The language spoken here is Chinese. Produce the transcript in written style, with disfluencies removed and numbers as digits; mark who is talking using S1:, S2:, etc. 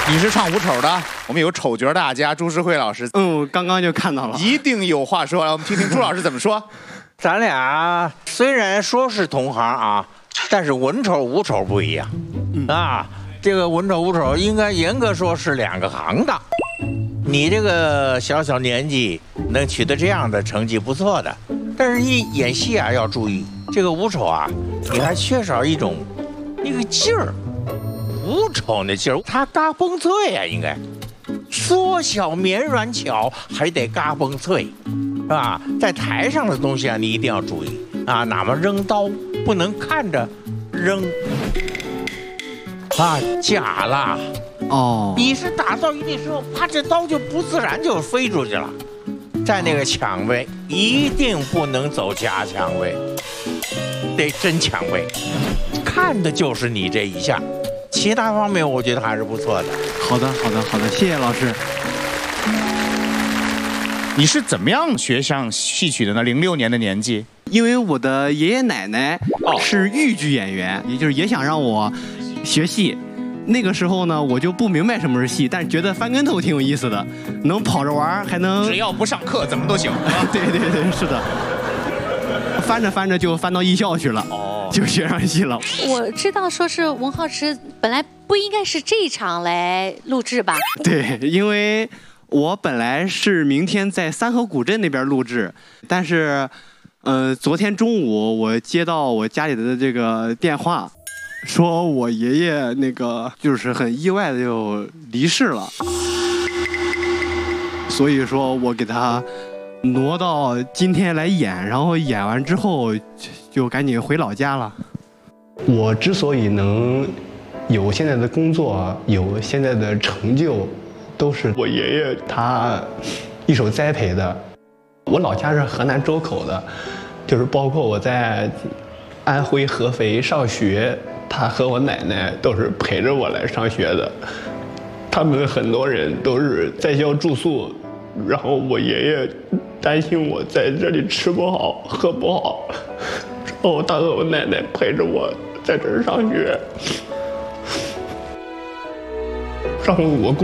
S1: 你是唱五丑的，我们有丑角大家朱世慧老师。
S2: 我刚刚就看到了，
S1: 一定有话说。来，我们听听朱老师怎么说。
S3: 咱俩虽然说是同行啊，但是文丑武丑不一样。这个文丑武丑应该严格说是两个行当。你这个小年纪能取得这样的成绩不错的，但是一演戏啊要注意，这个武丑啊，你还缺少一个劲儿。武丑那劲儿，他嘎嘣脆啊，应该缩小绵软巧，还得嘎嘣脆，是吧？在台上的东西啊，你一定要注意啊，哪怕扔刀不能看着扔啊，假了
S2: 哦。
S3: 你是打到一定时候，啪，这刀就不自然就飞出去了。在那个抢位，一定不能走假抢位，得真抢位，看的就是你这一下。其他方面我觉得还是不错的。
S2: 好的，谢谢老师。
S1: 你是怎么样学上戏曲的呢？06年的年纪，
S2: 因为我的爷爷奶奶是豫剧演员，也就是也想让我学戏。那个时候呢，我就不明白什么是戏，但是觉得翻跟头挺有意思的，能跑着玩，还能
S1: 只要不上课怎么都行。
S2: 对，是的。翻着翻着就翻到艺校去了，就学上戏了。
S4: 我知道说是文浩池本来不应该是这一场来录制吧？
S2: 对，因为我本来是明天在三河古镇那边录制，但是，昨天中午我接到我家里的这个电话，说我爷爷那个就是很意外的就离世了，所以说我给他挪到今天来演，然后演完之后就赶紧回老家了。
S5: 我之所以能有现在的工作，有现在的成就，都是我爷爷他一手栽培的。我老家是河南周口的，就是包括我在安徽合肥上学，他和我奶奶都是陪着我来上学的。他们很多人都是在校住宿，然后我爷爷担心我在这里吃不好喝不好，之后他和我奶奶陪着我在这儿上学，然后我